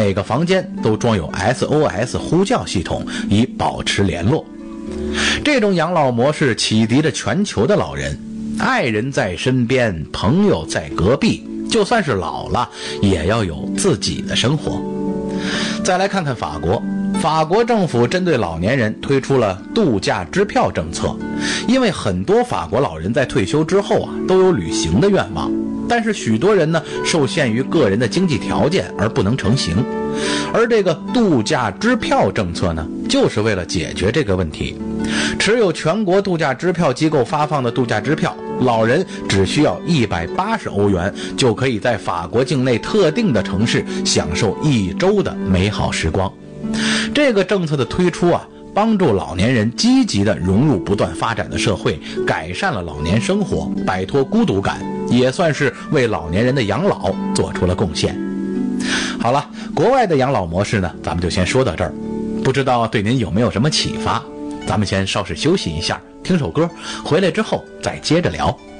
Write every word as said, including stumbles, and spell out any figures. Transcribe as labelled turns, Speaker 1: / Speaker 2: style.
Speaker 1: 每个房间都装有 S O S 呼叫系统，以保持联络。这种养老模式启迪着全球的老人，爱人在身边，朋友在隔壁，就算是老了也要有自己的生活。再来看看法国，法国政府针对老年人推出了度假支票政策。因为很多法国老人在退休之后啊，都有旅行的愿望，但是许多人呢受限于个人的经济条件而不能成行。而这个度假支票政策呢，就是为了解决这个问题。持有全国度假支票机构发放的度假支票，老人只需要一百八十欧元，就可以在法国境内特定的城市享受一周的美好时光。这个政策的推出啊，帮助老年人积极地融入不断发展的社会，改善了老年生活，摆脱孤独感，也算是为老年人的养老做出了贡献。好了，国外的养老模式呢，咱们就先说到这儿。不知道对您有没有什么启发？咱们先稍事休息一下，听首歌，回来之后再接着聊。